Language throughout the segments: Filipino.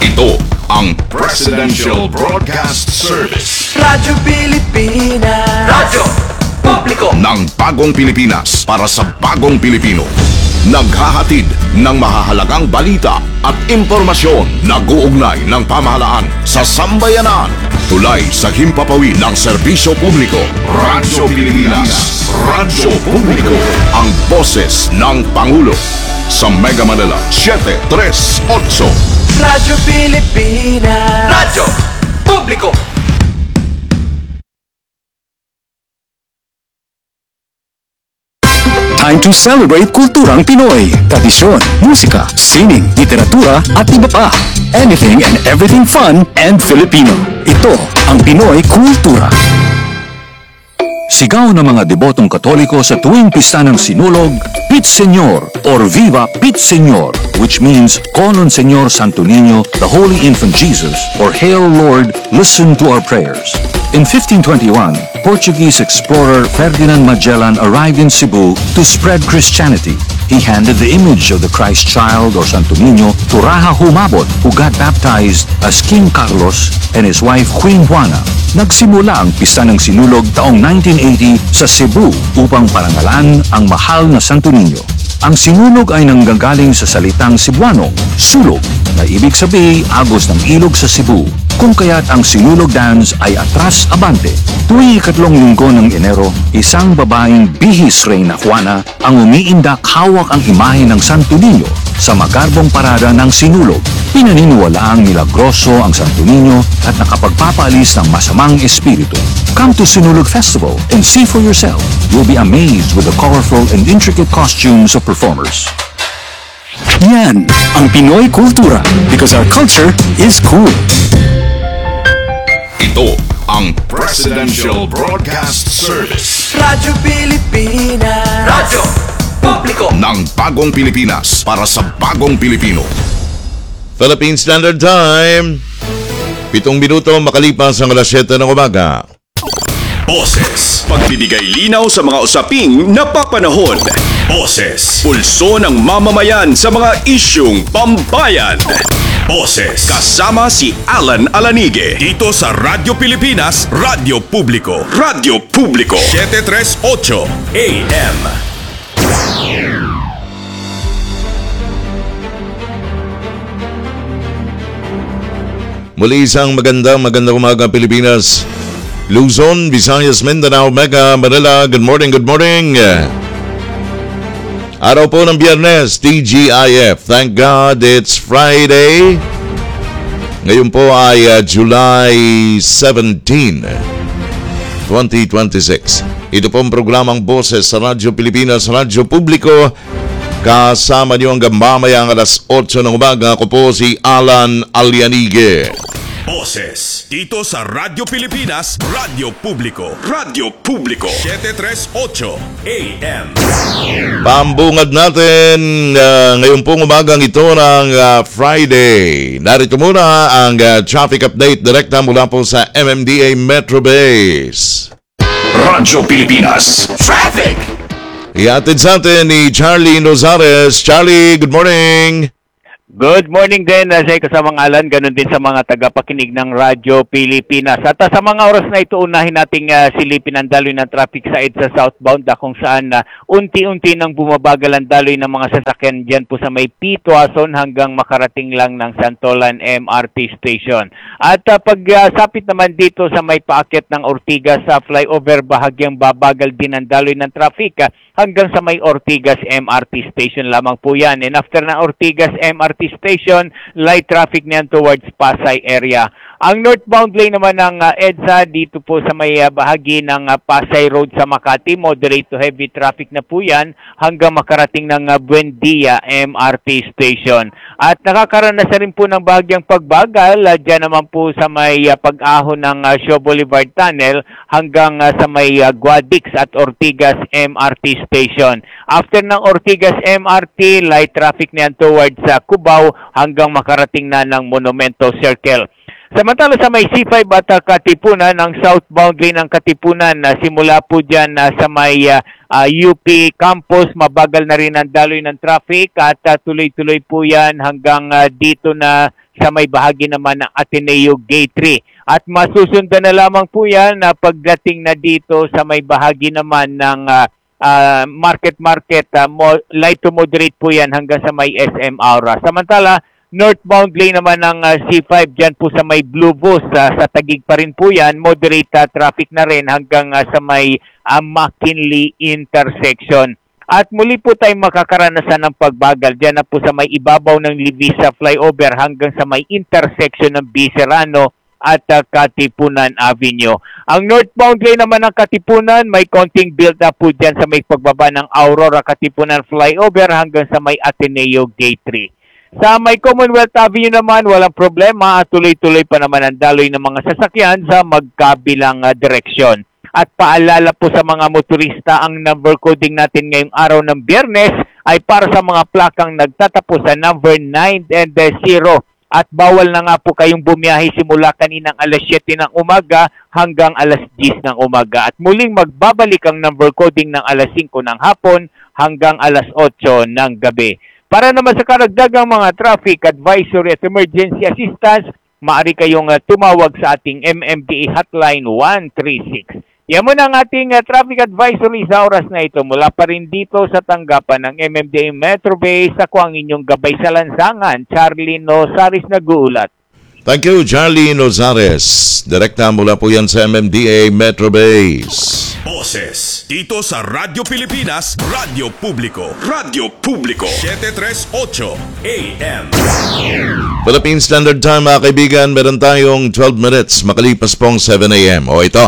Ito ang Presidential Broadcast Service. Radyo Pilipinas. Radyo Publiko Ng bagong Pilipinas para sa bagong Pilipino. Naghahatid ng mahahalagang balita at impormasyon na guugnay ng pamahalaan sa sambayanan. Tulay sa himpapawid ng serbisyo publiko. Radyo Pilipinas. Radyo Publiko. Ang boses ng Pangulo. Sa Mega Manila, 738. Radyo Pilipinas. Radyo Publiko. Time to celebrate kulturang Pinoy, tradisyon, musika, sining, literatura at iba pa. Anything and everything fun and Filipino. Ito ang Pinoy Kultura. Sigaw ng mga debotong Katoliko sa tuwing pista ng Sinulog, Pit Señor or Viva Pit Señor, which means Call on Señor Santo Niño, the Holy Infant Jesus, or Hail Lord, listen to our prayers. In 1521, Portuguese explorer Ferdinand Magellan arrived in Cebu to spread Christianity. He handed the image of the Christ child or Santo Niño to Raja Humabon, who got baptized as King Carlos and his wife Queen Juana. Nagsimula ang pista ng Sinulog taong 1980 sa Cebu upang parangalan ang mahal na Santo Niño. Ang sinulog ay nanggagaling sa salitang Cebuano, sulog, na ibig sabihin agos ng ilog sa Cebu, kung kaya't ang sinulog dance ay atras abante. Tuwing ikatlong linggo ng Enero, isang babaeng bihis Reyna Juana ang umiindak hawak ang imahe ng Santo Niño sa magarbong parada ng sinulog. Pinaniniwalaang milagroso ang Santo Niño at nakapagpapaalis ng masamang espiritu. Come to Sinulog Festival and see for yourself. You'll be amazed with the colorful and intricate costumes of performers. Yan ang Pinoy Kultura, because our culture is cool. Ito ang Presidential Broadcast Service. Radyo Pilipinas. Radyo Publiko Ng bagong Pilipinas para sa bagong Pilipino. Philippine Standard Time. 7 minuto makalipas ang alas 7 ng umaga. Boses, pagbibigay linaw sa mga usaping napapanahon. Boses, pulso ng mamamayan sa mga isyung pambayan. Boses, kasama si Alan Alanige dito sa Radyo Pilipinas, Radyo Publiko. Radyo Publiko, 738 AM. Muli isang magandang umaga Pilipinas. Luzon, Visayas, Mindanao, Mega, Manila. Good morning, good morning. Araw po ng Biyernes, TGIF. Thank God it's Friday. Ngayon po ay July 17, 2026. Ito pong programang Boses sa Radyo Pilipinas, Radyo Publiko. Kasama niyo hanggang mamayang alas 8 ng umaga. Ako po si Alan Alianige. Boses, dito sa Radyo Pilipinas, Radyo Publiko. Radyo Publiko, 738 AM. Pambungad natin ngayon pong umagang ito ng Friday. Narito muna ang traffic update direkta mula po sa MMDA Metro Base. Radyo Pilipinas. Traffic. Ihatid sa atin ni Charlie Nozares. Charlie, good morning. Good morning din sa kasamang Alan, ganun din sa mga tagapakinig ng Radyo Pilipinas. At sa mga oras na ito, unahin nating silipin ang daloy ng traffic sa EDSA southbound kung saan unti-unti nang bumabagal ang daloy ng mga sasakyan dyan po sa may Pituason hanggang makarating lang ng Santolan MRT Station. At pagsapit naman dito sa may paakyat ng Ortigas sa flyover, bahagyang babagal din ang daloy ng traffic hanggang sa may Ortigas MRT Station lamang po yan. And after ng Ortigas MRT Station, light traffic niyan towards Pasay area. Ang northbound lane naman ng EDSA dito po sa may bahagi ng Pasay Road sa Makati, moderate to heavy traffic na po yan hanggang makarating ng Buendia MRT Station. At nakakaranas na rin po ng bahagyang pagbagal dyan naman po sa may pag-ahon ng Shaw Boulevard Tunnel hanggang sa may Guadix at Ortigas MRT Station. After ng Ortigas MRT, light traffic niyan towards Cubao hanggang makarating na ng Monumento Circle. Samantala sa may C5 at Katipunan, ang southbound lane ng Katipunan, simula po dyan sa may UP campus, mabagal na rin ang daloy ng traffic at tuloy-tuloy po yan hanggang dito na sa may bahagi naman ng Ateneo Gate 3. At masusundan na lamang po yan na pagdating na dito sa may bahagi naman ng market, light to moderate po yan hanggang sa may SM Aura. Samantala, northbound lane naman ng C5 dyan po sa may Blue Bus, sa Taguig pa rin po yan, moderate traffic na rin hanggang sa may McKinley intersection. At muli po tayong makakaranasan ng pagbagal dyan na po sa may ibabaw ng Livisa flyover hanggang sa may intersection ng Biserano at Katipunan Avenue. Ang northbound lane naman ng Katipunan, may konting build up po dyan sa may pagbaba ng Aurora Katipunan flyover hanggang sa may Ateneo Gate 3. Sa may Commonwealth Avenue naman, walang problema at tuloy-tuloy pa naman ang daloy ng mga sasakyan sa magkabilang direksyon. At paalala po sa mga motorista, ang number coding natin ngayong araw ng Biyernes ay para sa mga plakang nagtatapos sa number 9 and 0. At bawal na nga po kayong bumiyahe simula kaninang alas 7 ng umaga hanggang alas 10 ng umaga. At muling magbabalik ang number coding ng alas 5 ng hapon hanggang alas 8 ng gabi. Para naman sa karagdagang mga traffic advisory at emergency assistance, maaari kayong tumawag sa ating MMDA hotline 136. Yan muna ang ating traffic advisory sa oras na ito. Mula pa rin dito sa tanggapan ng MMDA Metro Base, ako ang inyong gabay sa lansangan, Charlie Nozares nag-uulat. Thank you, Charlie Nozares. Direkta mula po yan sa MMDA Metro Base. Boses dito sa Radyo Pilipinas, Radyo Publiko. Radyo Publiko 738 AM. Philippine Standard Time, mga kaibigan, meron tayong 12 minutes makalipas pong 7 a.m. O ito,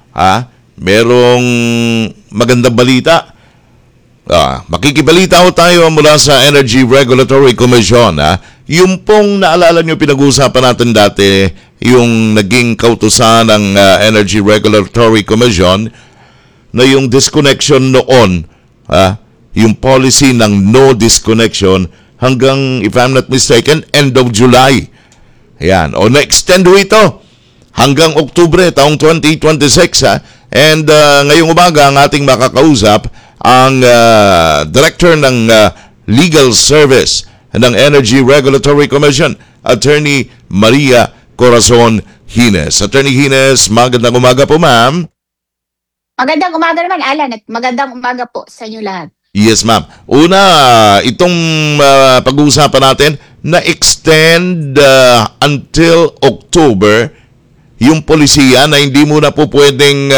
merong magandang balita. Makikibalita ho tayo mula sa Energy Regulatory Commission. Yung pong naalala nyo, pinag-uusapan natin dati, yung naging kautusan ng Energy Regulatory Commission na yung disconnection noon, yung policy ng no disconnection hanggang, if I'm not mistaken, end of July. Ayan. O na-extend ho ito hanggang Oktubre taong 2026. And ngayong umaga ang ating makakausap ang Director ng Legal Service ng Energy Regulatory Commission, Attorney Maria Corazon Hines. Attorney Hines, magandang umaga po, ma'am. Magandang umaga naman, Alan, at magandang umaga po sa inyo lahat. Yes, ma'am. Una, itong pag-uusapan natin, na-extend until October yung polisiya na hindi muna po pwedeng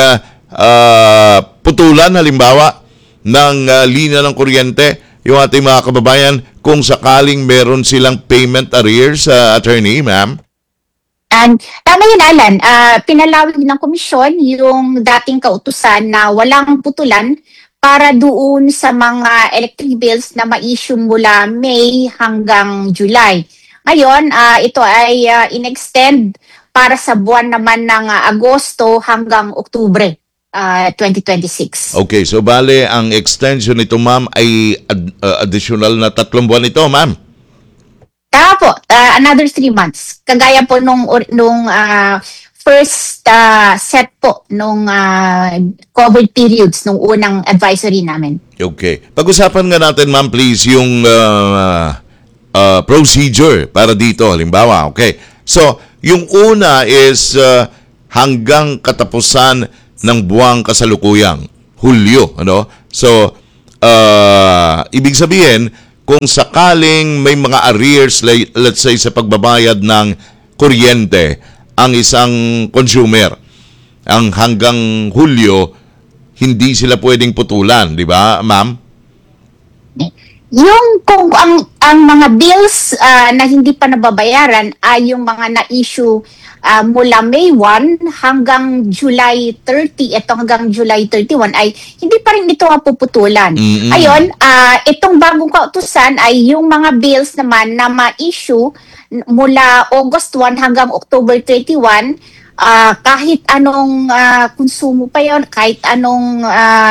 putulan, halimbawa, ng linya ng kuryente yung ating mga kababayan kung sakaling meron silang payment arrears, attorney, ma'am? And tama yun, Alan. Pinalawig ng komisyon yung dating kautusan na walang putulan para doon sa mga electric bills na ma-issue mula May hanggang July. Ngayon, ito ay in-extend para sa buwan naman ng Agosto hanggang Oktubre 2026. Okay, so bale, ang extension nito, ma'am, ay additional na 3 buwan ito, ma'am? Tama po, another 3 months. Kagaya po nung first set po nung covered periods nung unang advisory namin. Okay. Pag-usapan nga natin, ma'am, please, yung procedure para dito, halimbawa. Okay. So, yung una is hanggang katapusan ng buwang kasalukuyang, Hulyo, ano? So, ibig sabihin, kung sakaling may mga arrears, let's say sa pagbabayad ng kuryente, ang isang consumer, ang hanggang Hulyo, hindi sila pwedeng putulan, di ba, ma'am? Yung kung ang mga bills na hindi pa nababayaran ay yung mga na-issue mula May 1 hanggang July 30, ito hanggang July 31 ay hindi pa rin ito mapuputulan. Mm-hmm. Ayun, itong bagong kautusan ay yung mga bills naman na ma-issue mula August 1 hanggang October 31, kahit anong konsumo pa yon, kahit anong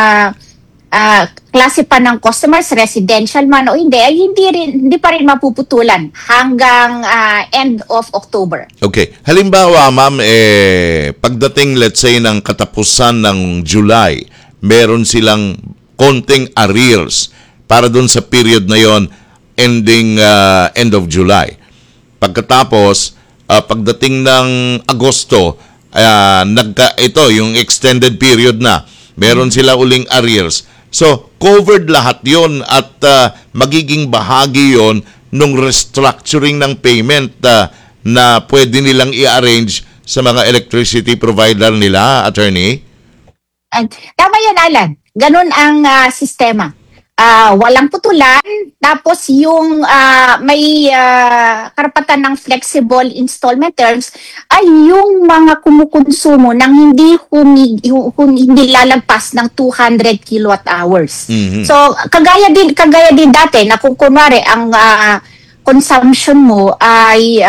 klase pa ng customers, residential man o hindi, ay hindi pa rin mapuputulan hanggang end of October. Okay. Halimbawa, ma'am, pagdating, let's say, ng katapusan ng July, meron silang konting arrears para dun sa period na yon ending end of July. Pagkatapos, pagdating ng Agosto, ito, yung extended period na, meron sila uling arrears. So, covered lahat yon at magiging bahagi yon nung restructuring ng payment na pwede nilang i-arrange sa mga electricity provider nila, attorney? Tama yan, Alan. Ganun ang sistema. Walang putulan, tapos yung may karapatan ng flexible installment terms ay yung mga kumukonsumo ng hindi lalagpas ng 200 kilowatt hours. So kagaya din dati na kung kunwari ang consumption mo ay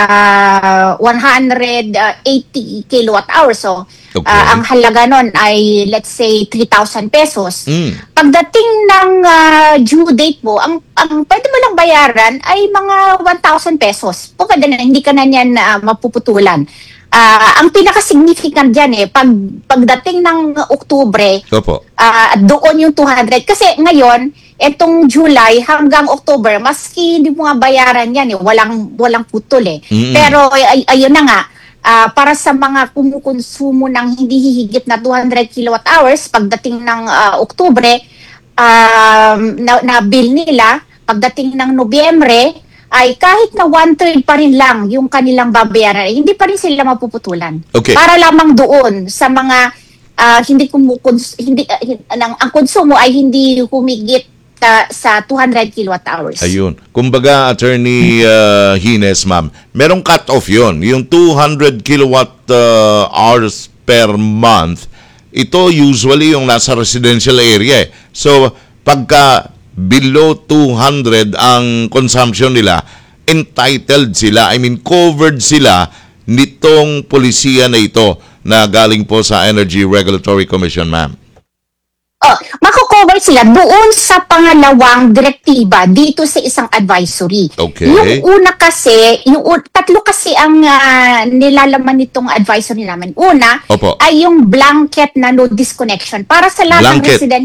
180 kilowatt hours. So, ang halaga nun ay, let's say, 3,000 pesos. Pagdating ng due date mo, ang pwede mo lang bayaran ay mga 1,000 pesos. Pwede na, hindi ka na niyan mapuputulan. Ang pinaka-significant dyan pagdating ng Oktubre, doon yung 200. Kasi ngayon, etong July hanggang October, maski hindi mo nga bayaran yan, walang putol Pero ayun na nga, para sa mga kumukonsumo ng hindi hihigit na 200 kilowatt hours, pagdating ng Oktubre, na bill nila, pagdating ng Nobyembre, ay kahit na 1/3 pa rin lang yung kanilang babayaran, hindi pa rin sila mapuputulan. Para lamang doon sa mga ang konsumo ay hindi humigit sa 200 kilowatt hours. Ayun. Kumbaga, Attorney Hines, ma'am, merong cut-off yon. Yung 200 kilowatt hours per month, ito usually yung nasa residential area. So, pagka below 200 ang consumption nila, entitled sila, covered sila nitong polisiya na ito na galing po sa Energy Regulatory Commission, ma'am. Mako-cover sila doon sa pangalawang direktiba dito sa isang advisory. Yung una kasi, tatlo kasi ang nilalaman nitong advisory namin. Una ay yung blanket na no disconnection para sa lahat ng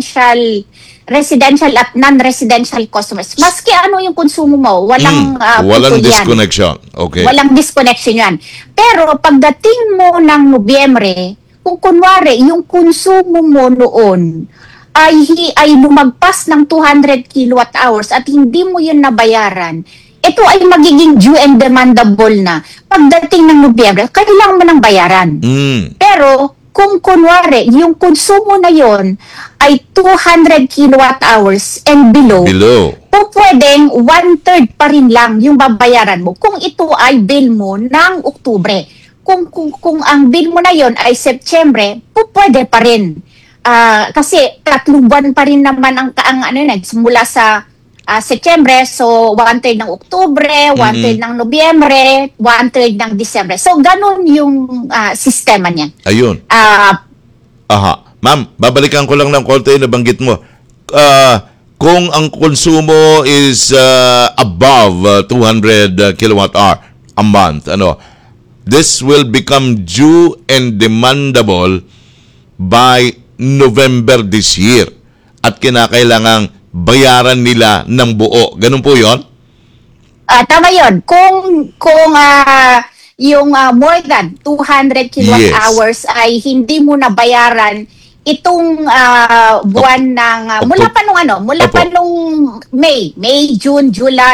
residential at non-residential customers. Maski ano yung konsumo mo, walang disconnection. Walang disconnection yan. Pero pagdating mo ng Nobyembre, kung kunwari yung konsumo mo noon ay lumagpas ng 200 kilowatt hours at hindi mo yun nabayaran, ito ay magiging due and demandable na. Pagdating ng Nobyembre, kailangan mo ng bayaran. Pero kung kunwari, yung konsumo na yon ay 200 kilowatt hours and below, pwedeng 1/3 pa rin lang yung babayaran mo kung ito ay bill mo ng Oktubre. Kung ang bill mo na yon ay September, pwede pa rin. Kasi 3 buwan pa rin naman ang simula sa September, so 1/3 ng Oktubre, 1/3 ng Nobyembre, 1/3 ng Disyembre. So ganun yung sistema niya. Ayun. Ma'am, babalikan ko lang ng konti na banggit mo. Kung ang konsumo is above 200 kilowatt hour a month, this will become due and demandable by November this year. At kinakailangang bayaran nila ng buo. Ganun po yon? Tama yun. Kung yung more than 200 kilowatt hours ay hindi mo nabayaran itong buwan ng mula pa nung May, June, July,